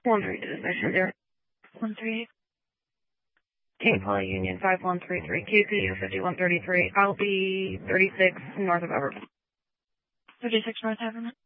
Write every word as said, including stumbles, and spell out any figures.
one three to Mission zero. one three eight. Team Poly Union five one three three, Q Q fifty-one thirty-three. I'll be thirty-six north of Everett. thirty-six North Everett.